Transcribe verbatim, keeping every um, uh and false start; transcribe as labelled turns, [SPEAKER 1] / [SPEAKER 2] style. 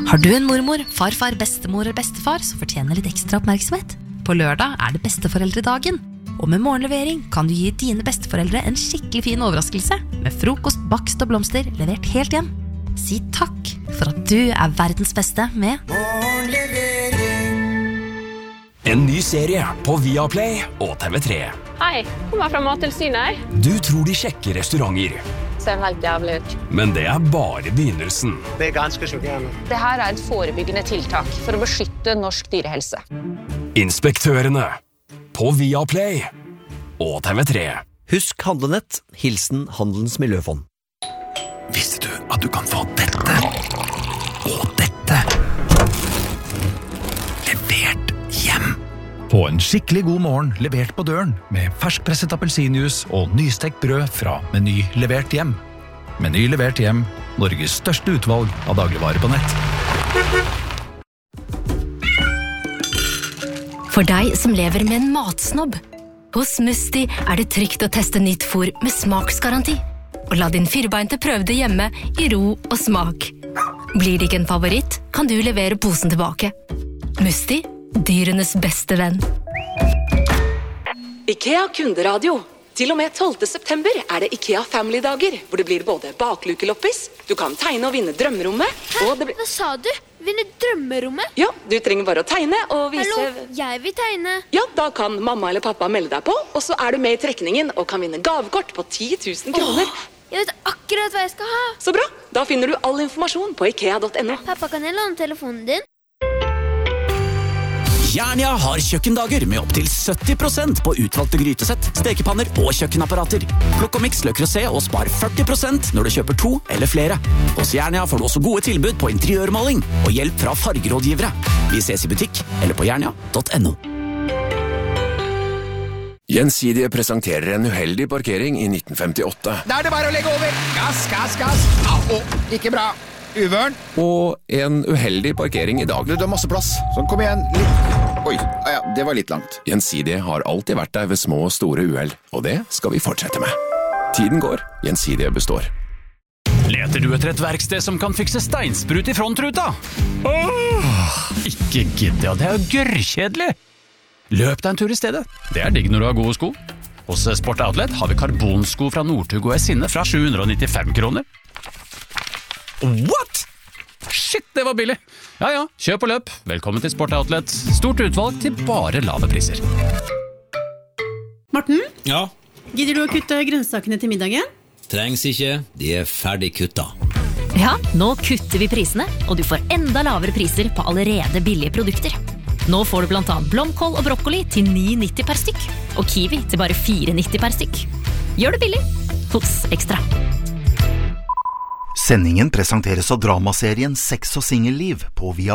[SPEAKER 1] Har du en mormor, farfar, bestemor eller bestefar som fortjener litt ekstra oppmerksomhet? På lørdag er det besteforeldredagen, og med morgenlevering kan du gi dine besteforeldre en skikkelig fin overraskelse med frokost, bakst og blomster levert helt hjem. Si takk for at du er verdens beste med morgenlevering.
[SPEAKER 2] En ny serie på Viaplay og T V tre.
[SPEAKER 3] Hei, kommer fra Mattilsynet.
[SPEAKER 2] Du tror de sjekker restauranter.
[SPEAKER 3] Ser helt jævlig ut.
[SPEAKER 2] Men det er bare begynnelsen.
[SPEAKER 4] Det er ganske sjokkerende.
[SPEAKER 3] Det her er et forebyggende tiltak for å beskytte norsk dyrehelse.
[SPEAKER 2] Inspektørene på Viaplay og T V tre.
[SPEAKER 5] Husk Handlenett, hilsen Handelens Miljøfond.
[SPEAKER 2] Visste du at du kan få dette og dette levert hjem?
[SPEAKER 6] Få en skikkelig god morgen levert på døren med ferskpresset appelsinjuice og nystekt brød fra Meny levert hjem. Meny levert hjem, Norges største utvalg av dagligvarer på nett.
[SPEAKER 7] For deg som lever med en matsnobb, hos Musti er det trygt å teste nytt fôr med smaksgaranti. Og la din firbeinte prøve det hjemme i ro og smak. Blir det ikke en favoritt, kan du levere posen tilbake. Musti, dyrenes beste venn.
[SPEAKER 8] IKEA kunderadio. Til og med tolvte september er det IKEA Family-dager, hvor det blir både baklukeloppis, du kan tegne og vinne drømmerommet, og det blir...
[SPEAKER 9] Hva sa du? Vinne drømmerommet?
[SPEAKER 8] Ja, du trenger bare å tegne og vise...
[SPEAKER 9] Hallo, jeg vil tegne.
[SPEAKER 8] Ja, da kan mamma eller pappa melde deg på, og så er du med i trekningen og kan vinne gavekort på ti tusen kroner.
[SPEAKER 9] Åh, jeg vet akkurat hva jeg skal ha.
[SPEAKER 8] Så bra, da finner du all informasjon på ikea punktum no.
[SPEAKER 9] Pappa, kan jeg låne telefonen din?
[SPEAKER 10] Jernia har kjøkkendager med opp til sytti prosent på utvalgte grytesett, stekepanner og kjøkkenapparater. Plukk og mix Le Creuset og spar førti prosent når du kjøper to eller flere. Hos Jernia får du også gode tilbud på interiørmaling og hjelp fra fargerådgivere. Vi ses i butikk eller på jernia punktum no.
[SPEAKER 2] Gjensidige presenterer en uheldig parkering i nitten femtiåtte.
[SPEAKER 11] Da er det bare å legge over. Gass, gass, gass. Au, ikke bra. Uvørn.
[SPEAKER 2] Og en uheldig parkering i dag.
[SPEAKER 11] Du, du har masse plass. Så kom igjen, litt. Oi, ja, det var litt langt.
[SPEAKER 2] Gjensidige har alltid vært der ved små og store uheld, og det skal vi fortsette med. Tiden går, Gjensidige består.
[SPEAKER 12] Leter du etter et verksted som kan fikse steinsprut i frontruta? Åh, ikke gidd, ja, det er jo gørrkjedelig. Løp deg en tur i stedet. Det er digg når du har gode sko. Hos Sport Outlet har vi karbonsko fra Northug og Esinne fra sju hundre nittifem kroner. What? Shit, det var billig. Ja, ja, kjøp og løp. Velkommen til Sport Outlet. Stort utvalg til bare lave priser.
[SPEAKER 13] Morten?
[SPEAKER 14] Ja?
[SPEAKER 13] Gidder du å kutte grønnsakene til middagen?
[SPEAKER 14] Trengs ikke, de er ferdig kutta.
[SPEAKER 1] Ja, nå kutter vi prisene, og du får enda lavere priser på allerede billige produkter. Nå får du blant annet blomkål og brokkoli til ni nitti per stykk, og kiwi til bare fire nitti per stykk. Gjør det billig hos Ekstra.
[SPEAKER 15] Sendingen presenteres av dramaserien Sex og Singelliv på Via